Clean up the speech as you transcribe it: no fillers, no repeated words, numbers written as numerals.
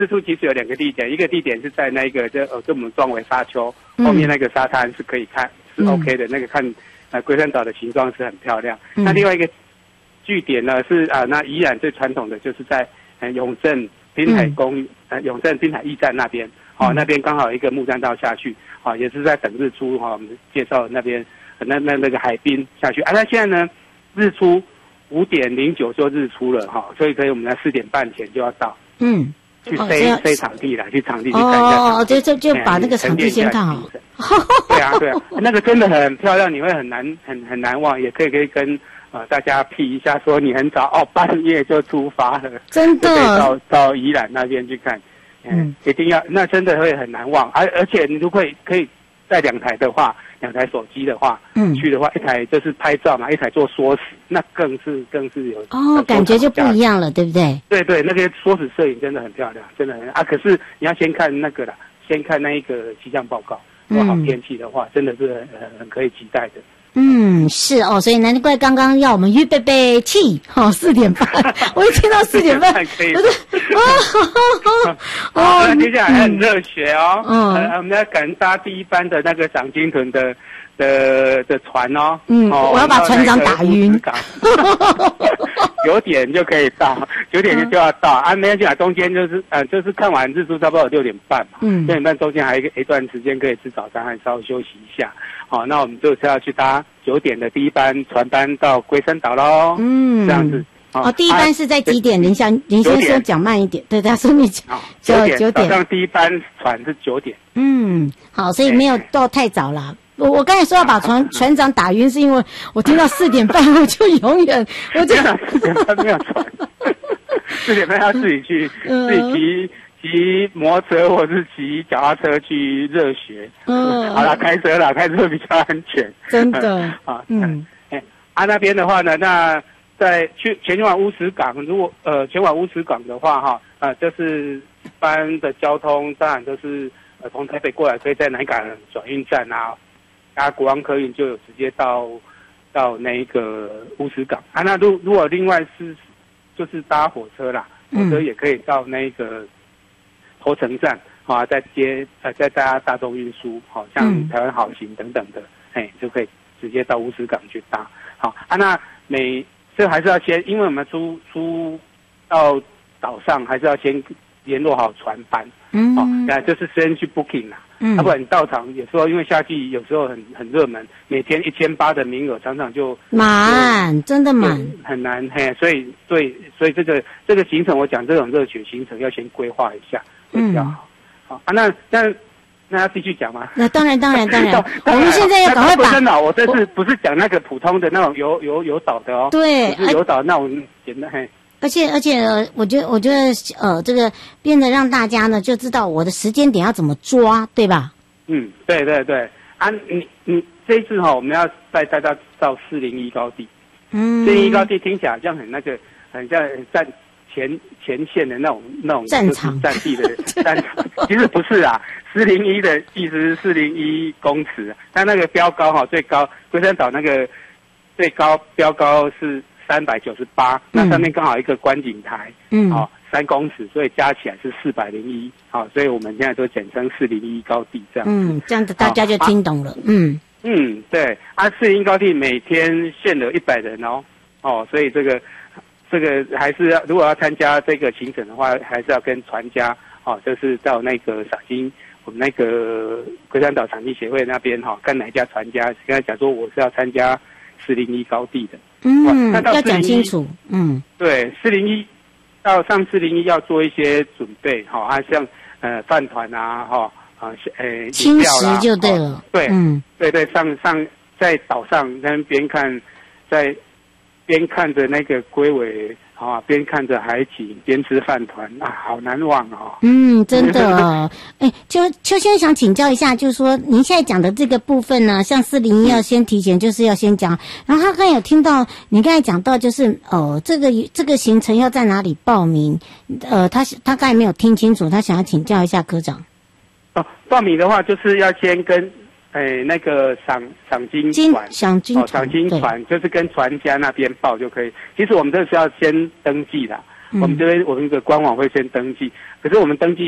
日出其实有2个地点，一个地点是在那个就我们装为沙丘后面那个沙滩是可以看，是 OK 的，那个看龟山岛的形状是很漂亮。那另外一个据点呢是那宜兰最传统的就是在永镇滨海永镇滨海驿站那边，那边刚好有一个木栈道下去，也是在等日出，我们介绍那边那个海滨下去那现在呢日出5点09就日出了所以我们在4点半前就要到，去飞场地啦，去场地去看一下就把那个场地先看好。 对啊，那个真的很漂亮，你会很难忘，也可以跟大家批一下，说你很早半夜就出发了， 真的就可以到宜兰那边去看，一定要，那真的会很难忘，而且你如果可以带2台的话，2台手机的话，去的话1台就是拍照嘛，1台做缩时，那更是有感觉就不一样了，对不对？ 对，那个缩时摄影真的很漂亮，真的很可是你要先看那个啦，先看那一个气象报告，如果好天气的话，真的是很可以期待的。 是所以难怪刚刚要我们预备起4点半，我一听到4点半， 可以。那接下来很热血我们要赶搭第1班的那个赏金屯的船我要把船长打晕。 9点就可以到，9点就要到没关系中间就是看完日出差不多6点半嘛，6点半中间还有一段时间可以吃早餐，还稍微休息一下。那我们就是要去搭9点的第1班船班到龟山岛咯。这样子。 第1班是在几点？林先生讲慢一点，对，他说你讲9点。 早上第1班船是9点。 好，所以没有到太早啦。我刚才说要把船长打晕，是因为我听到4点半，我就永远 4点半没有船，4点半要自己去自己骑摩托车或是骑脚踏车去热血。好啦，开车比较安全。 真的那边的话呢，那在前往乌石港，如果前往乌石港的话就是一般的交通当然都是从台北过来，可以在南港转运站搭国光客运就有直接到那个乌石港那如果另外就是搭火车啦，火车也可以到那个头城站再搭大众运输像台湾好行等等的就可以直接到乌石港去搭那这还是要先，因为我们出到岛上还是要先联络好船班就是先去 booking 啦不然你到场有时候因为夏季有时候很热门，每天1800的名额常常就满，真的满， 很难所以这个行程我讲这种热血行程要先规划一下会比较好。那要继续讲吗？ 那当然，我们现在要赶快把。 真的，我这次不是讲那个普通的那种有岛的对， 不是有岛那种简单而且我觉得这个变得让大家呢就知道我的时间点要怎么抓，对吧？ 对你这一次我们要带大家到401高地。401高地听起来好像很像站前线的那种战场战地的战场，其实不是401的意思是401公尺，但那个标高最高龟山岛那个最高标高是398，那上面刚好一个观景台，3公尺，所以加起来是401，所以我们现在都简称401高地这样。 这样子大家就听懂了。 对401高地每天限额100人所以这个还是如果要参加这个行程的话，还是要跟船家就是到那个我们那个龟山岛赏金协会那边看哪一家船家，跟他讲说我是要参加401高地的。 要讲清楚。 对，401到上401要做一些准备像饭团轻食就对了。 对，上在岛上边看着那个龟尾边看着海景边吃饭团好难忘真的秋先生想请教一下，就是说您现在讲的这个部分呢，像401要先提前就是要先讲，然后他刚才有听到你刚才讲到就是这个行程要在哪里报名，他刚才没有听清楚，他想要请教一下科长。 报名的话就是要先跟那个赏金船就是跟船家那边报就可以。其实我们这是要先登记的我们这边我们的官网会先登记，可是我们登记